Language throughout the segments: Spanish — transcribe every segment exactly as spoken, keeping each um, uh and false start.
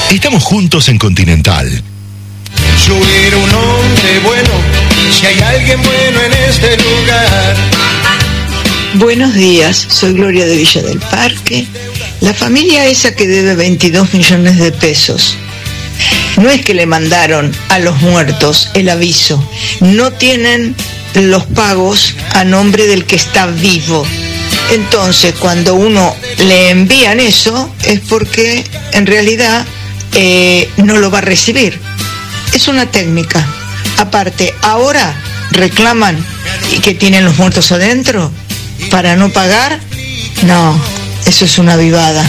Estamos juntos en Continental. Yo era un hombre bueno, si hay alguien bueno en este lugar. Buenos días, soy Gloria de Villa del Parque. La familia esa que debe veintidós millones de pesos, no es que le mandaron a los muertos el aviso, no tienen los pagos a nombre del que está vivo. Entonces, cuando uno le envían eso, es porque en realidad eh, no lo va a recibir. Es una técnica. Aparte, ahora reclaman y que tienen los muertos adentro para no pagar. No, eso es una vivada.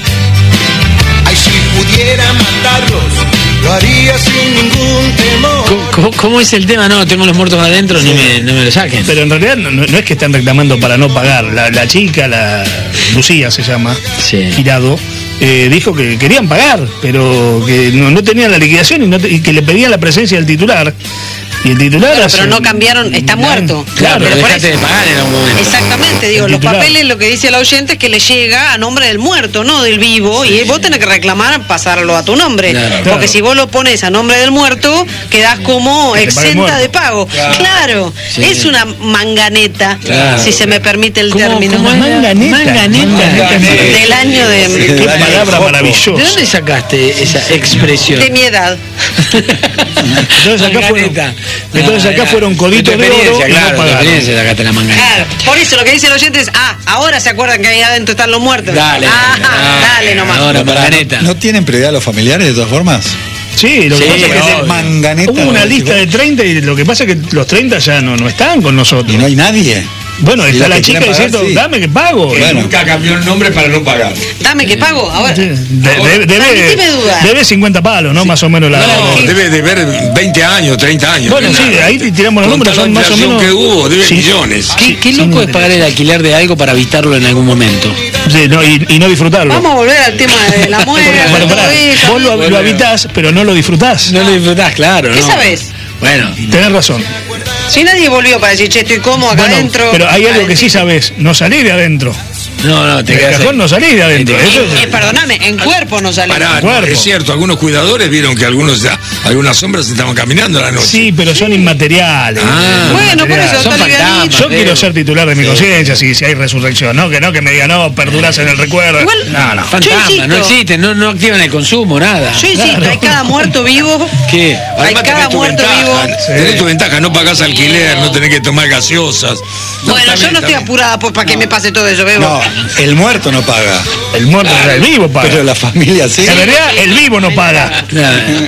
Ay, si pudiera matarlos, lo haría sin ningún temor. ¿Cómo, cómo, cómo es el tema? No, tengo los muertos adentro, sí. ni me, no me lo saquen. Pero en realidad no, no es que están reclamando para no pagar. La, la chica, la Lucía se llama, sí. Girado, eh, dijo que querían pagar, pero que no, no tenían la liquidación y, no te, y que le pedían la presencia del titular. Y el titular pero, hace, pero no cambiaron, está muerto. Claro, pero pero por dejate eso, de pagar en algún momento. Exactamente, digo, los papeles, lo que dice el oyente es que le llega a nombre del muerto, no del vivo, y vos tenés que reclamar pasarlo a tu nombre. Claro, porque claro. si vos lo pones a nombre del muerto, quedás como que exenta de pago. Claro, claro. Sí. Es una manganeta, claro. si se me permite el ¿Cómo, término. cómo es? Manganeta. Manganeta. Manganeta. Del año de... Sí, qué palabra maravillosa. ¿De dónde sacaste esa expresión? De mi edad. Entonces acá fueron, entonces acá fueron coditos de oro y claro, no pagaron. Sacaste la manganeta. Claro, por eso lo que dice el oyente es, ah, ahora se acuerdan que ahí adentro están los muertos. Dale, ah, dale, dale nomás. ahora, manganeta. ¿No tienen prioridad los familiares de todas formas? Sí, lo que Sí, pasa es que obvio. se- Manganeta. hubo una lista de treinta y lo que pasa es que los treinta ya no, no están con nosotros. Y no hay nadie. Bueno, Y está los la que chica quieren pagar, diciendo, sí. dame que pago. Que Bueno. nunca cambió el nombre para no pagar. Dame que pago, ahora. Sí, de- de- debe, Admitime duda. debe cincuenta palos, ¿no? Más o menos la... No, debe de ver veinte años, treinta años. Bueno, no es sí, nada. ahí te tiramos los Con números, toda son la más o inflación menos... que hubo, debe Sí. millones. ¿Qué, qué loco es pagar el alquiler de algo para evitarlo en algún momento? Sí, no, y, y no disfrutarlo. Vamos a volver al tema de la muerte. Bueno, pará, todo eso. vos lo, lo habitás, pero no lo disfrutás. No lo disfrutás, claro. ¿Qué ¿no? sabés? Bueno, Tenés razón. Si nadie volvió para decir, che, estoy cómodo acá Bueno, adentro. pero hay algo que sí sabés, no salís de adentro. no, no, te Del quedas cajón ahí. no salís de adentro. Ahí te Eso Eh, eh, perdóname, en cuerpo no salió. Pará, no, cuerpo. es cierto, algunos cuidadores vieron que algunos ya, algunas sombras estaban caminando a la noche. sí, pero son inmateriales. Ah, Bueno, por eso Son está livianito. fantasmas. Yo quiero ser titular de mi conciencia si, si hay resurrección, ¿no? Que no que me digan, no, perdurás en el recuerdo. Igual- no, no. Fantasmas, Yo no insisto. existen, no, no activan el consumo, nada. Yo insisto, Claro. hay cada muerto vivo. ¿Qué? Hay Además cada tenés tu muerto ventaja, vivo. tenés tu ventaja, no pagás alquiler, no tenés que tomar gaseosas. No, Bueno, está yo bien, no está estoy bien. apurada pues, para que me pase todo eso, Bebo. No, el muerto no paga. El muerto, el vivo paga. Pero la familia sí. En realidad, el vivo no paga. Claro.